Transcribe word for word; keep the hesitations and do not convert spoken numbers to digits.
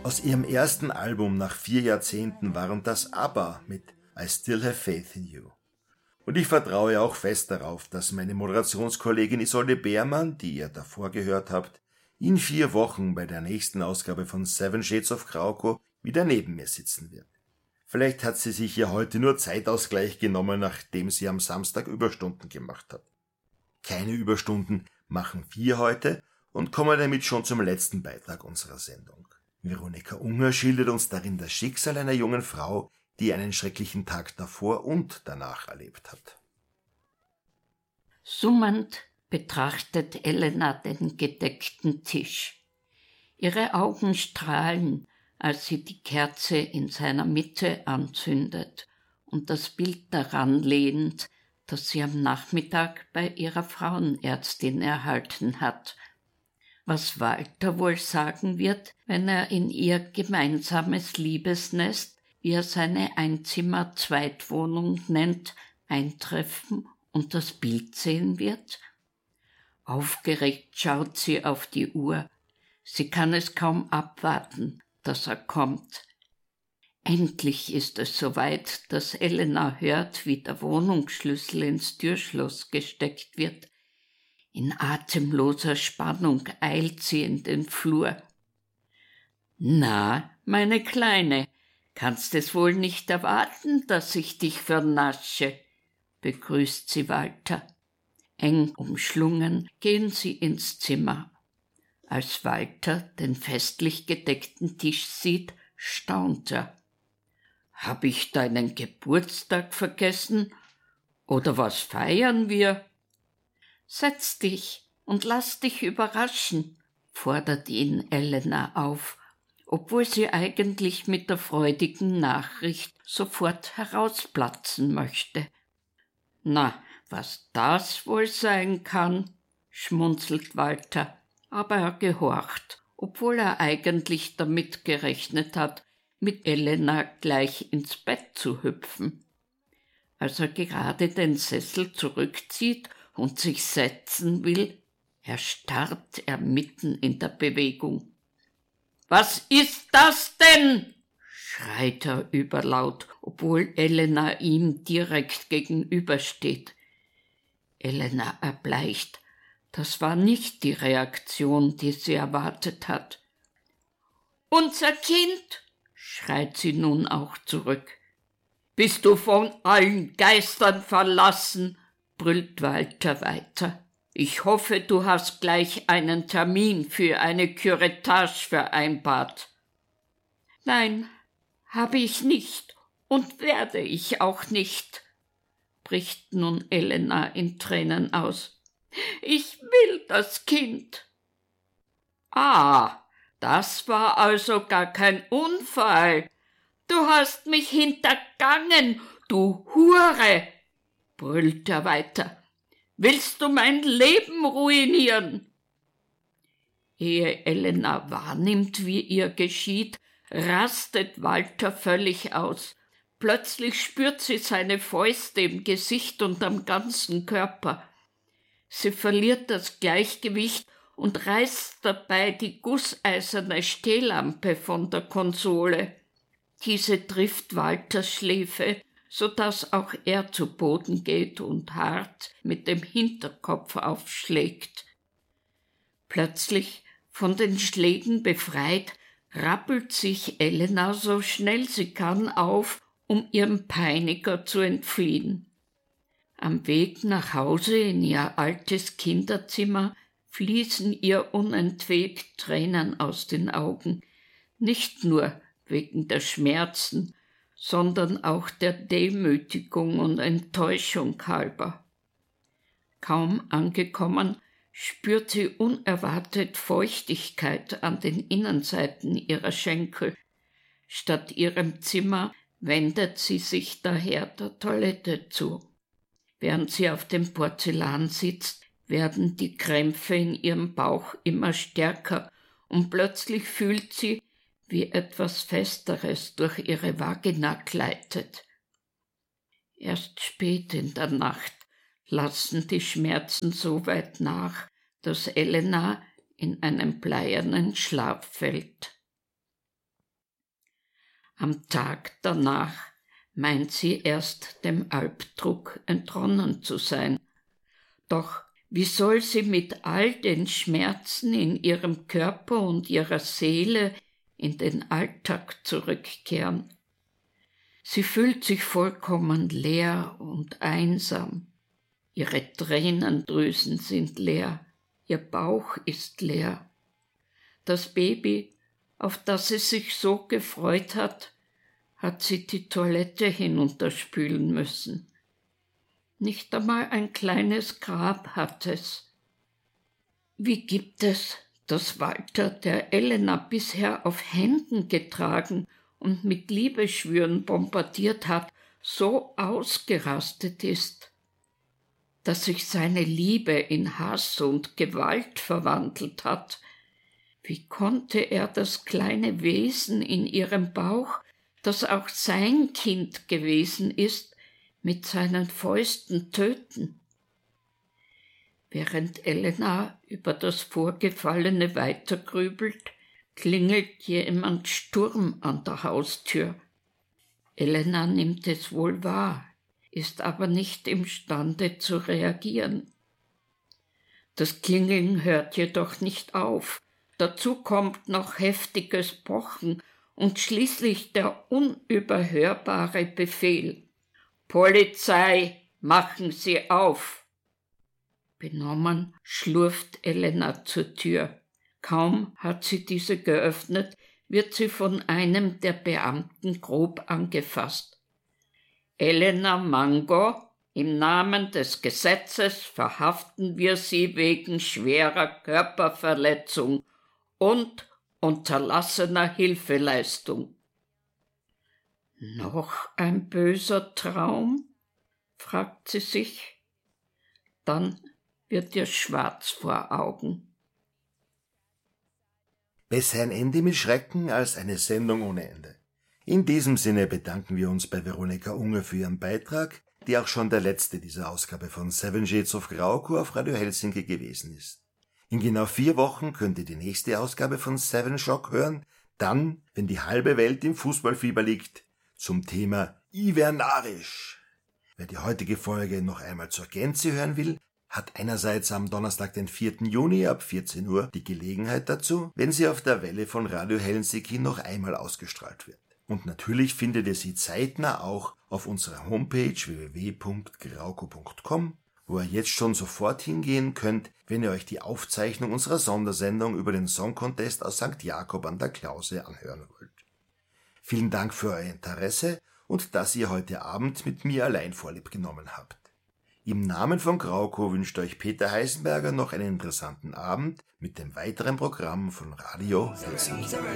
Aus ihrem ersten Album nach vier Jahrzehnten waren das ABBA mit I Still Have Faith in You. Und ich vertraue auch fest darauf, dass meine Moderationskollegin Isolde Beermann, die ihr davor gehört habt, in vier Wochen bei der nächsten Ausgabe von Seven Shades of Krauko wieder neben mir sitzen wird. Vielleicht hat sie sich ja heute nur Zeitausgleich genommen, nachdem sie am Samstag Überstunden gemacht hat. Keine Überstunden machen wir heute und kommen damit schon zum letzten Beitrag unserer Sendung. Veronika Unger schildert uns darin das Schicksal einer jungen Frau, die einen schrecklichen Tag davor und danach erlebt hat. Summend betrachtet Elena den gedeckten Tisch. Ihre Augen strahlen, als sie die Kerze in seiner Mitte anzündet und das Bild daran lehnt, das sie am Nachmittag bei ihrer Frauenärztin erhalten hat. Was Walter wohl sagen wird, wenn er in ihr gemeinsames Liebesnest, wie er seine Einzimmer-Zweitwohnung nennt, eintreffen und das Bild sehen wird? Aufgeregt schaut sie auf die Uhr. Sie kann es kaum abwarten, dass er kommt. Endlich ist es soweit, dass Elena hört, wie der Wohnungsschlüssel ins Türschloss gesteckt wird. In atemloser Spannung eilt sie in den Flur. »Na, meine Kleine, kannst es wohl nicht erwarten, dass ich dich vernasche?« begrüßt sie Walter. Eng umschlungen gehen sie ins Zimmer. Als Walter den festlich gedeckten Tisch sieht, staunt er. »Hab ich deinen Geburtstag vergessen? Oder was feiern wir?« »Setz dich und lass dich überraschen«, fordert ihn Elena auf, obwohl sie eigentlich mit der freudigen Nachricht sofort herausplatzen möchte. »Na, was das wohl sein kann«, schmunzelt Walter, aber er gehorcht, obwohl er eigentlich damit gerechnet hat, mit Elena gleich ins Bett zu hüpfen. Als er gerade den Sessel zurückzieht und sich setzen will, erstarrt er mitten in der Bewegung. »Was ist das denn?« schreit er überlaut, obwohl Elena ihm direkt gegenübersteht. Elena erbleicht. Das war nicht die Reaktion, die sie erwartet hat. »Unser Kind«, schreit sie nun auch zurück. »Bist du von allen Geistern verlassen?« brüllt Walter weiter. »Ich hoffe, du hast gleich einen Termin für eine Curettage vereinbart.« »Nein, habe ich nicht und werde ich auch nicht«, bricht nun Elena in Tränen aus. »Ich will das Kind.« »Ah, das war also gar kein Unfall. Du hast mich hintergangen, du Hure«, brüllt er weiter. »Willst du mein Leben ruinieren?« Ehe Elena wahrnimmt, wie ihr geschieht, rastet Walter völlig aus. Plötzlich spürt sie seine Fäuste im Gesicht und am ganzen Körper. Sie verliert das Gleichgewicht und reißt dabei die gusseiserne Stehlampe von der Konsole. Diese trifft Walters Schläfe, so dass auch er zu Boden geht und hart mit dem Hinterkopf aufschlägt. Plötzlich, von den Schlägen befreit, rappelt sich Elena so schnell sie kann auf, um ihrem Peiniger zu entfliehen. Am Weg nach Hause in ihr altes Kinderzimmer fließen ihr unentwegt Tränen aus den Augen, nicht nur wegen der Schmerzen, sondern auch der Demütigung und Enttäuschung halber. Kaum angekommen, spürt sie unerwartet Feuchtigkeit an den Innenseiten ihrer Schenkel. Statt ihrem Zimmer wendet sie sich daher der Toilette zu. Während sie auf dem Porzellan sitzt, werden die Krämpfe in ihrem Bauch immer stärker und plötzlich fühlt sie, wie etwas Festeres durch ihre Vagina gleitet. Erst spät in der Nacht lassen die Schmerzen so weit nach, dass Elena in einen bleiernen Schlaf fällt. Am Tag danach meint sie erst dem Albdruck entronnen zu sein. Doch wie soll sie mit all den Schmerzen in ihrem Körper und ihrer Seele in den Alltag zurückkehren? Sie fühlt sich vollkommen leer und einsam. Ihre Tränendrüsen sind leer, ihr Bauch ist leer. Das Baby, auf das sie sich so gefreut hat, hat sie die Toilette hinunterspülen müssen. Nicht einmal ein kleines Grab hat es. Wie gibt es, dass Walter, der Elena bisher auf Händen getragen und mit Liebesschwüren bombardiert hat, so ausgerastet ist, dass sich seine Liebe in Hass und Gewalt verwandelt hat? Wie konnte er das kleine Wesen in ihrem Bauch, das auch sein Kind gewesen ist, mit seinen Fäusten töten? Während Elena über das Vorgefallene weitergrübelt, klingelt jemand Sturm an der Haustür. Elena nimmt es wohl wahr, ist aber nicht imstande zu reagieren. Das Klingeln hört jedoch nicht auf. Dazu kommt noch heftiges Pochen und schließlich der unüberhörbare Befehl: »Polizei, machen Sie auf!« Benommen schlurft Elena zur Tür. Kaum hat sie diese geöffnet, wird sie von einem der Beamten grob angefasst. »Elena Mango, im Namen des Gesetzes verhaften wir Sie wegen schwerer Körperverletzung und unterlassener Hilfeleistung.« »Noch ein böser Traum?« fragt sie sich. Dann wird ihr schwarz vor Augen. Besser ein Ende mit Schrecken als eine Sendung ohne Ende. In diesem Sinne bedanken wir uns bei Veronika Unger für ihren Beitrag, die auch schon der letzte dieser Ausgabe von Seven Shades of Grauko auf Radio Helsinki gewesen ist. In genau vier Wochen könnt ihr die nächste Ausgabe von Seven Shock hören, dann, wenn die halbe Welt im Fußballfieber liegt, zum Thema Ivernarisch. Wer die heutige Folge noch einmal zur Gänze hören will, hat einerseits am Donnerstag, den vierten Juni ab vierzehn Uhr die Gelegenheit dazu, wenn sie auf der Welle von Radio Helsinki noch einmal ausgestrahlt wird. Und natürlich findet ihr sie zeitnah auch auf unserer Homepage w w w punkt grauko punkt com, wo ihr jetzt schon sofort hingehen könnt, wenn ihr euch die Aufzeichnung unserer Sondersendung über den Song Contest aus Sankt Jakob an der Klause anhören wollt. Vielen Dank für euer Interesse und dass ihr heute Abend mit mir allein Vorlieb genommen habt. Im Namen von Grauko wünscht euch Peter Heisenberger noch einen interessanten Abend mit dem weiteren Programm von Radio Helsinki.